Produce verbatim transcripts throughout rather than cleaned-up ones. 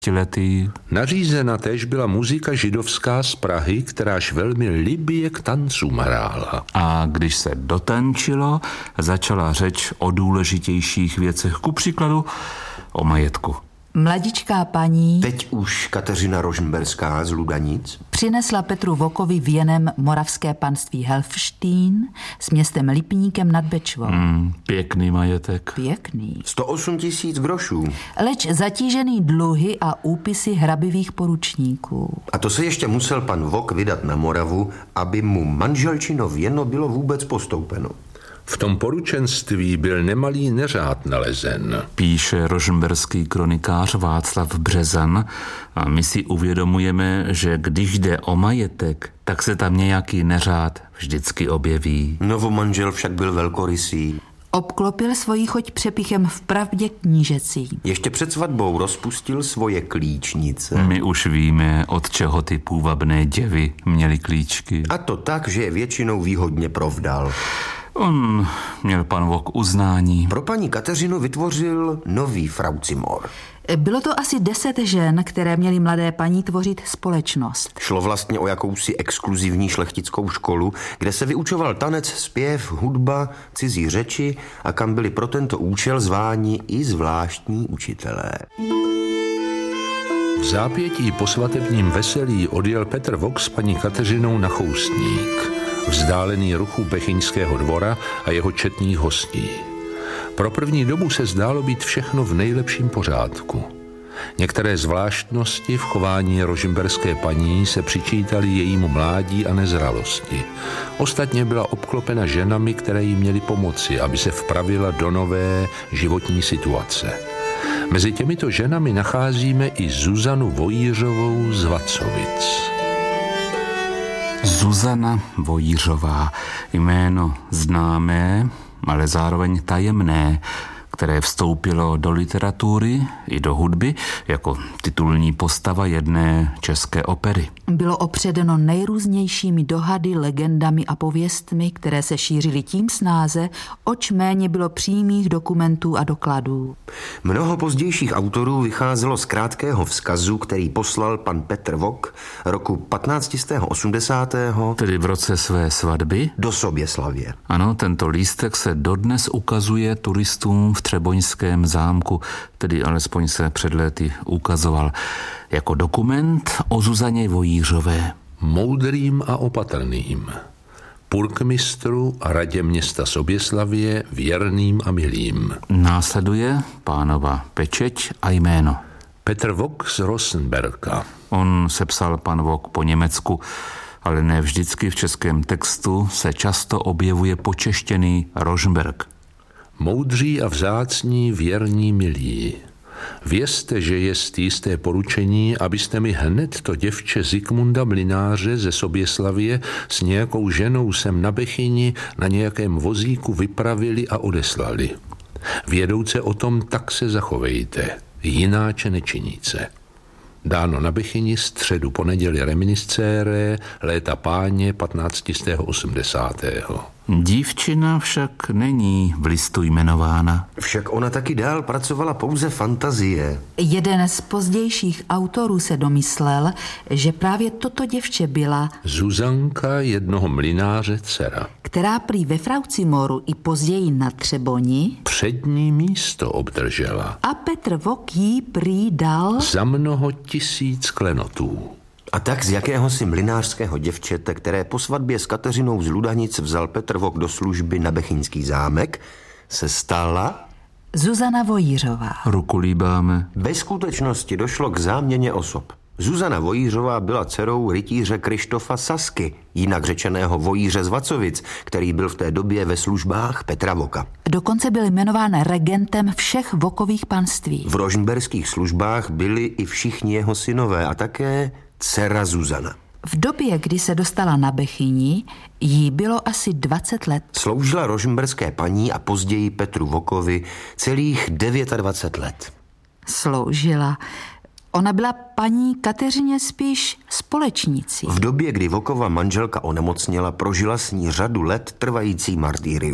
lety. Nařízena též byla muzika židovská z Prahy, kteráž velmi libě k tancům hrála. A když se dotančilo, začala řeč o důležitějších věcech, ku příkladu o majetku. Mladičká paní, teď už Kateřina Rožmberská z Ludanic, přinesla Petru Vokovi věnem moravské panství Helfštejn s městem Lipníkem nad Bečvou. Hmm, pěkný majetek. Pěkný. sto osm tisíc grošů. Leč zatížený dluhy a úpisy hrabivých poručníků. A to se ještě musel pan Vok vydat na Moravu, aby mu manželčino věno bylo vůbec postoupeno. V tom poručenství byl nemalý neřád nalezen. Píše rožmberský kronikář Václav Březan a my si uvědomujeme, že když jde o majetek, tak se tam nějaký neřád vždycky objeví. Novomanžel však byl velkorysý. Obklopil svoji choť přepichem vpravdě knížecí. Ještě před svatbou rozpustil svoje klíčnice. My už víme, od čeho ty půvabné děvy měly klíčky. A to tak, že je většinou výhodně provdal. On měl pan Vok uznání. Pro paní Kateřinu vytvořil nový fraucimor. Bylo to asi deset žen, které měly mladé paní tvořit společnost. Šlo vlastně o jakousi exkluzivní šlechtickou školu, kde se vyučoval tanec, zpěv, hudba, cizí řeči a kam byli pro tento účel zváni i zvláštní učitelé. V zápětí po svatebním veselí odjel Petr Vok s paní Kateřinou na Choustník, vzdálený ruchu Bechyňského dvora a jeho četných hostí. Pro první dobu se zdálo být všechno v nejlepším pořádku. Některé zvláštnosti v chování rožmberské paní se přičítaly jejímu mládí a nezralosti. Ostatně byla obklopena ženami, které jí měly pomoci, aby se vpravila do nové životní situace. Mezi těmito ženami nacházíme i Zuzanu Vojířovou z Vacovic. Zuzana Vojířová, jméno známé, ale zároveň tajemné, které vstoupilo do literatury i do hudby jako titulní postava jedné české opery. Bylo opředeno nejrůznějšími dohady, legendami a pověstmi, které se šířily tím snáze, oč méně bylo přímých dokumentů a dokladů. Mnoho pozdějších autorů vycházelo z krátkého vzkazu, který poslal pan Petr Vok roku patnáct osmdesát. Tedy v roce své svatby? Do Soběslavě. Ano, tento lístek se dodnes ukazuje turistům v Třeboňském zámku, tedy alespoň se před léty ukazoval jako dokument o Zuzaně Vojířové. Moudrým a opatrným, purkmistru a radě města Soběslavě věrným a milým. Následuje pánova pečeť a jméno. Petr Vok z Rosenberka. On sepsal pan Vok po německu, ale ne vždycky v českém textu se často objevuje počeštěný Rožmberk. Moudří a vzácní, věrní, milí. Vězte, že jest jisté poručení, abyste mi hned to děvče Zikmunda Mlynáře ze Soběslavě s nějakou ženou sem na Bechyni na nějakém vozíku vypravili a odeslali. Vědouce o tom, tak se zachovejte, jináče nečiníce. Dáno na Bechyni středu po neděli reminiscére léta páně patnáct osmdesát. Dívčina však není v listu jmenována. Však ona taky dál pracovala pouze fantazie. Jeden z pozdějších autorů se domyslel, že právě toto děvče byla Zuzanka jednoho mlynáře dcera, která prý ve Fraucimoru i později na Třeboni přední místo obdržela a Petr Vok jí prý dal za mnoho tisíc klenotů. A tak z jakéhosi mlynářského děvčete, které po svatbě s Kateřinou z Ludanic vzal Petr Vok do služby na Bechyňský zámek, se stala Zuzana Vojířová. Ruku líbáme. Ve skutečnosti došlo k záměně osob. Zuzana Vojířová byla dcerou rytíře Krištofa Sasky, jinak řečeného Vojíře z Vacovic, který byl v té době ve službách Petra Voka. Dokonce byl jmenován regentem všech Vokových panství. V rožmberských službách byli i všichni jeho synové a také dcera Zuzana. V době, kdy se dostala na Bechyni, jí bylo asi dvacet let. Sloužila rožmberské paní a později Petru Vokovi celých dvacet devět let. Sloužila. Ona byla paní Kateřině spíš společnicí. V době, kdy Vokova manželka onemocněla, prožila s ní řadu let trvající martýrium.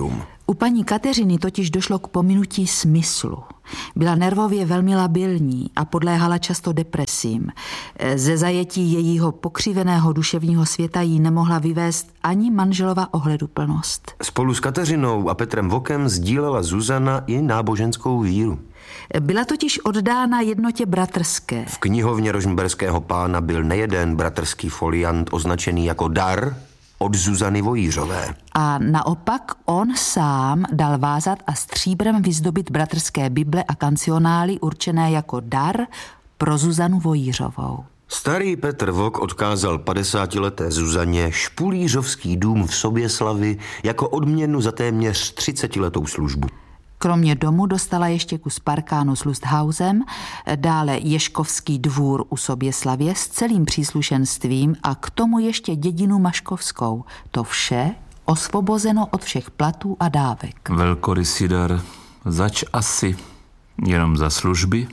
U paní Kateřiny totiž došlo k pominutí smyslu. Byla nervově velmi labilní a podléhala často depresím. Ze zajetí jejího pokřiveného duševního světa jí nemohla vyvést ani manželova ohleduplnost. Spolu s Kateřinou a Petrem Vokem sdílela Zuzana i náboženskou víru. Byla totiž oddána jednotě bratrské. V knihovně rožmberského pána byl nejeden bratrský foliant označený jako dar od Zuzany Vojířové. A naopak on sám dal vázat a stříbrem vyzdobit bratrské bible a kancionály určené jako dar pro Zuzanu Vojířovou. Starý Petr Vok odkázal padesátileté Zuzaně špulířovský dům v Soběslavi jako odměnu za téměř třicetiletou službu. Kromě domu dostala ještě kus parkánu s Lusthausem, dále Ježkovský dvůr u Soběslavě s celým příslušenstvím a k tomu ještě dědinu Maškovskou. To vše osvobozeno od všech platů a dávek. Velkorysý dar, zač asi jenom za služby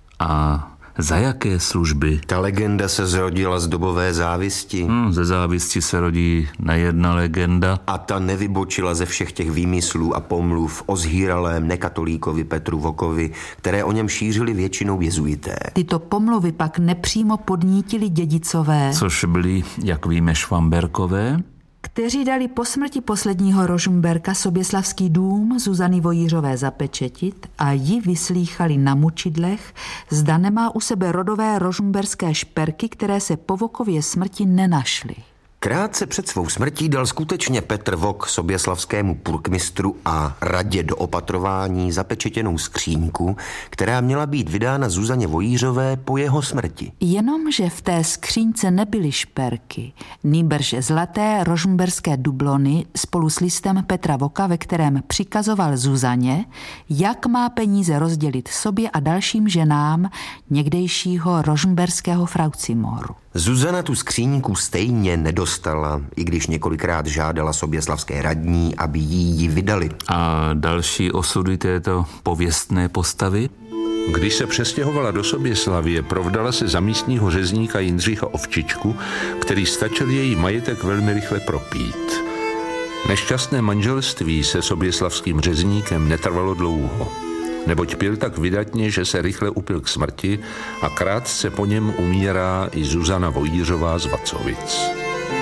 a za jaké služby? Ta legenda se zrodila z dobové závisti. Hmm, ze závisti se rodí nejedna legenda. A ta nevybočila ze všech těch výmyslů a pomluv o zhýralém nekatolíkovi Petru Vokovi, které o něm šířili většinou jezuité. Tyto pomluvy pak nepřímo podnítili dědicové. Což byli, jak víme, Švamberkové, kteří dali po smrti posledního Rožmberka Soběslavský dům Zuzany Vojířové zapečetit a ji vyslýchali na mučidlech, zda nemá u sebe rodové rožmberské šperky, které se po Vokově smrti nenašly. Krátce před svou smrtí dal skutečně Petr Vok soběslavskému purkmistru a radě do opatrování zapečetěnou skříňku, která měla být vydána Zuzaně Vojířové po jeho smrti. Jenomže v té skříňce nebyly šperky, nýbrž zlaté rožmberské dublony spolu s listem Petra Voka, ve kterém přikazoval Zuzaně, jak má peníze rozdělit sobě a dalším ženám někdejšího rožmberského fraucimoru. Zuzana tu skříňku stejně nedostala, i když několikrát žádala soběslavské radní, aby jí ji vydali. A další osudy této pověstné postavy? Když se přestěhovala do Soběslavie, provdala se za místního řezníka Jindřicha Ovčičku, který stačil její majetek velmi rychle propít. Nešťastné manželství se soběslavským řezníkem netrvalo dlouho, neboť pil tak vydatně, že se rychle upil k smrti a krátce po něm umírá i Zuzana Vojířová z Vacovic.